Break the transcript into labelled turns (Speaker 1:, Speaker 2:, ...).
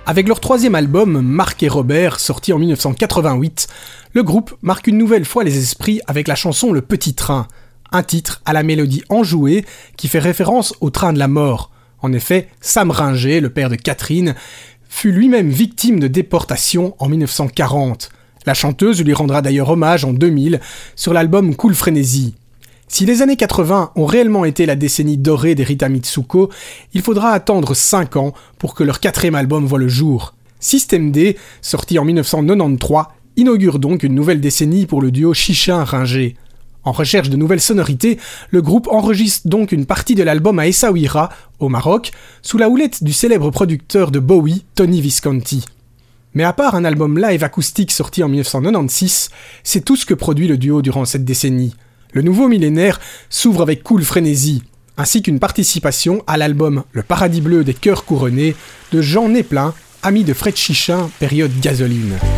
Speaker 1: Avec leur troisième album, Marc et Robert, sorti en 1988, le groupe marque une nouvelle fois les esprits avec la chanson Le Petit Train, un titre à la mélodie enjouée qui fait référence au train de la mort. En effet, Sam Ringer, le père de Catherine, fut lui-même victime de déportation en 1940. La chanteuse lui rendra d'ailleurs hommage en 2000 sur l'album Cool Frénésie. Si les années 80 ont réellement été la décennie dorée des Rita Mitsuko, il faudra attendre 5 ans pour que leur quatrième album voie le jour. System D, sorti en 1993, inaugure donc une nouvelle décennie pour le duo Chichin-Ringer. En recherche de nouvelles sonorités, le groupe enregistre donc une partie de l'album à Essaouira, au Maroc, sous la houlette du célèbre producteur de Bowie, Tony Visconti. Mais à part un album live acoustique sorti en 1996, c'est tout ce que produit le duo durant cette décennie. Le nouveau millénaire s'ouvre avec Cool Frénésie, ainsi qu'une participation à l'album Le Paradis Bleu des Cœurs Couronnés de Jean Néplin, ami de Fred Chichin, période Gasoline.